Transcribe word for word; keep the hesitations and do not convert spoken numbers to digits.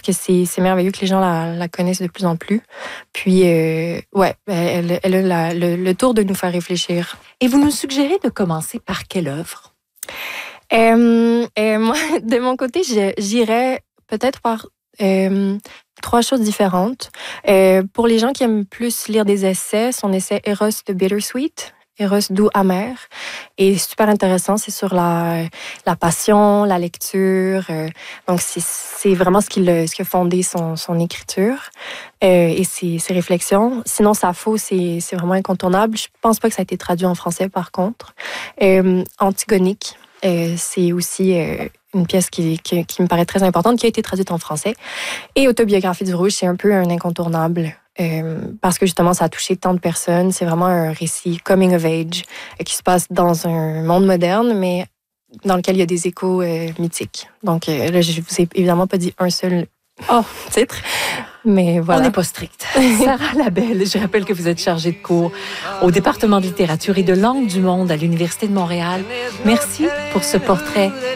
que c'est, c'est merveilleux que les gens la, la connaissent de plus en plus. Puis, euh, ouais, elle, elle a la, le, le tour de nous faire réfléchir. Et vous nous suggérez de commencer par quelle œuvre? Euh, euh, moi, de mon côté, je, j'irais peut-être par euh, trois choses différentes. Euh, pour les gens qui aiment plus lire des essais, son essai Eros de Bittersweet, Eros doux amer, est super intéressant. C'est sur la, la passion, la lecture. Euh, donc, c'est, c'est vraiment ce qui, le, ce qui a fondé son, son écriture euh, et ses, ses réflexions. Sinon, Sappho, c'est, c'est vraiment incontournable. Je pense pas que ça a été traduit en français, par contre. Euh, Antigonique, euh, c'est aussi euh, une pièce qui, qui, qui me paraît très importante, qui a été traduite en français. Et Autobiographie du Rouge, c'est un peu un incontournable. Euh, parce que justement, ça a touché tant de personnes. C'est vraiment un récit coming of age euh, qui se passe dans un monde moderne, mais dans lequel il y a des échos euh, mythiques. Donc euh, là, je vous ai évidemment pas dit un seul oh, titre, mais voilà. On n'est pas strict. Sarah Labelle, je rappelle que vous êtes chargée de cours au département de littérature et de langue du monde à l'Université de Montréal. Merci pour ce portrait